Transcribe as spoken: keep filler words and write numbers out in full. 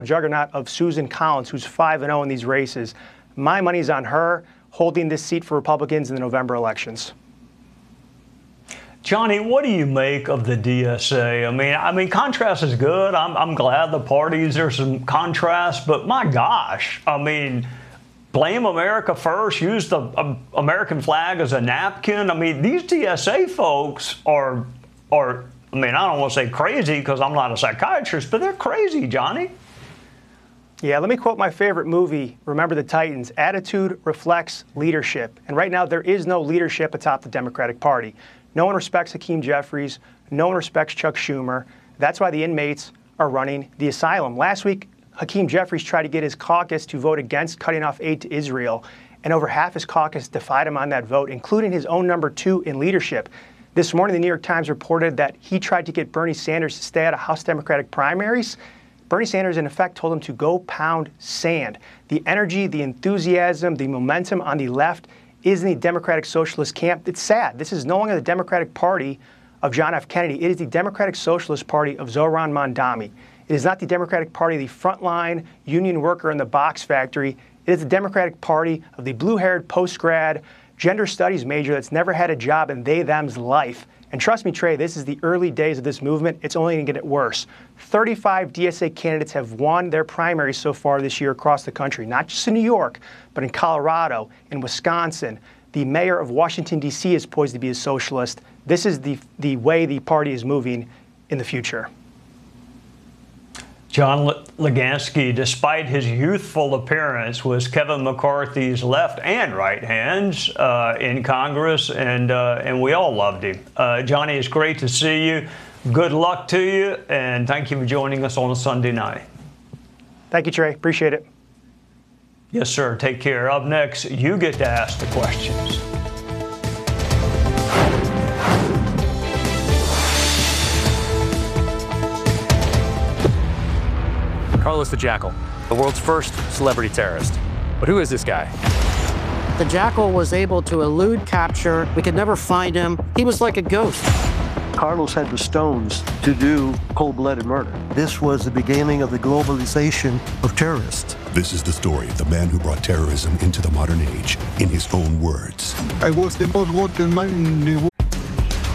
juggernaut of Susan Collins, who's five and oh in these races. My money's on her holding this seat for Republicans in the November elections. Johnny, what do you make of the D S A? I mean, I mean, contrast is good. I'm, I'm glad the parties, there's some contrast, but my gosh, I mean, blame America first, use the uh, American flag as a napkin. I mean, these D S A folks are, are, I mean, I don't want to say crazy because I'm not a psychiatrist, but they're crazy, Johnny. Yeah, let me quote my favorite movie, Remember the Titans. Attitude reflects leadership. And right now, there is no leadership atop the Democratic Party. No one respects Hakeem Jeffries. No one respects Chuck Schumer. That's why the inmates are running the asylum. Last week, Hakeem Jeffries tried to get his caucus to vote against cutting off aid to Israel, and over half his caucus defied him on that vote, including his own number two in leadership. This morning, the New York Times reported that he tried to get Bernie Sanders to stay out of House Democratic primaries. Bernie Sanders, in effect, told him to go pound sand. The energy, the enthusiasm, the momentum on the left is in the Democratic Socialist camp. It's sad. This is no longer the Democratic Party of John F. Kennedy. It is the Democratic Socialist Party of Zohran Mamdani. It is not the Democratic Party of the frontline union worker in the box factory. It is the Democratic Party of the blue-haired post-grad gender studies major that's never had a job in they-them's life. And trust me, Trey, this is the early days of this movement. It's only going to get worse. thirty-five D S A candidates have won their primaries so far this year across the country, not just in New York, but in Colorado, in Wisconsin. The mayor of Washington, D C is poised to be a socialist. This is the, the way the party is moving in the future. John Lugansky, despite his youthful appearance, was Kevin McCarthy's left and right hands uh, in Congress, and uh, and we all loved him. Uh, Johnny, it's great to see you. Good luck to you, and thank you for joining us on a Sunday night. Thank you, Trey. Appreciate it. Yes, sir. Take care. Up next, you get to ask the questions. Carlos the Jackal, the world's first celebrity terrorist. But who is this guy? The Jackal was able to elude capture. We could never find him. He was like a ghost. Carlos had the stones to do cold-blooded murder. This was the beginning of the globalization of terrorists. This is the story of the man who brought terrorism into the modern age, in his own words. I was the most wanted man in the world.